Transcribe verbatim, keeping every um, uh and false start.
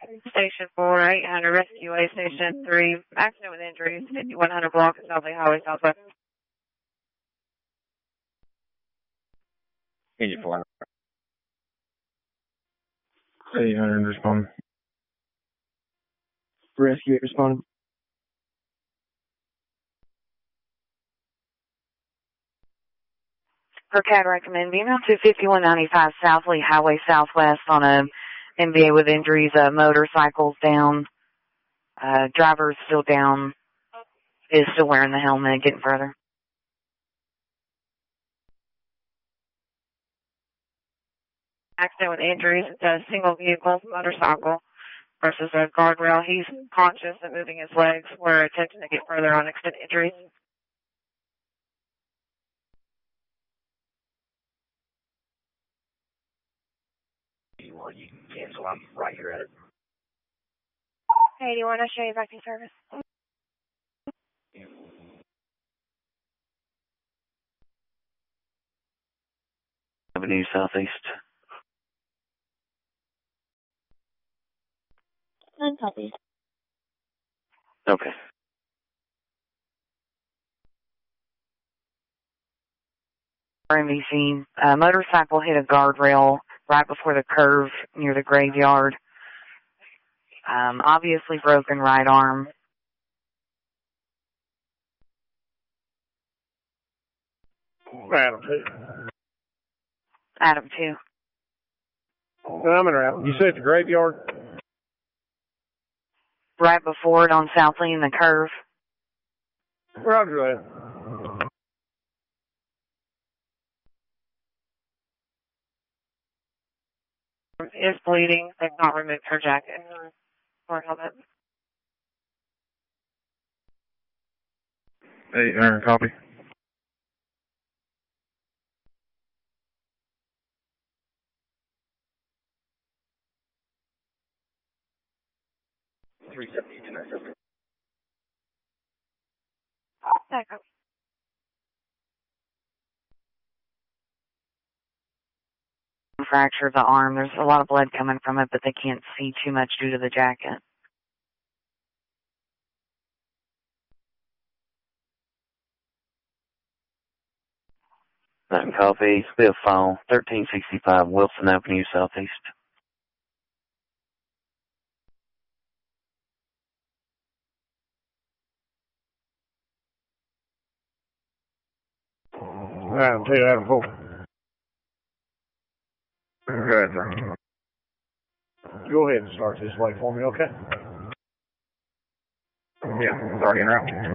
Station four, eight hundred, Rescue A, Station three, accident with injuries, fifty-one hundred block of South Lake Highway, Southwest. Engine four. eight hundred, respond. Rescue eight, responding. For C A D recommend being on two fifty-one ninety-five South Lee Highway Southwest on a M V A with injuries, uh, motorcycles down, uh, driver's still down, is still wearing the helmet, getting further. Accident with injuries, it's a single vehicle motorcycle versus a guardrail. He's conscious and moving his legs. We're attempting to get further on extent injuries. You you can cancel. I'm right here at it. Hey, do you want to show you back to service? Avenue Southeast. Nine copies. Okay. M V C, uh, motorcycle hit a guardrail right before the curve near the graveyard. Um, obviously broken right arm. Adam two. Adam two. I'm in route. You say at the graveyard? Right before it on South Lee in the curve. Roger that. Is bleeding. They've not removed her jacket or helmet. eight hundred, copy. three seventy, two nine seven. Back up. Fracture of the arm. There's a lot of blood coming from it, but they can't see too much due to the jacket. Nine copy. We have file thirteen sixty-five Wilson Avenue Southeast. Adam two, Adam four. Good, sir. Go ahead and start this way for me, okay? Yeah, it's already in route.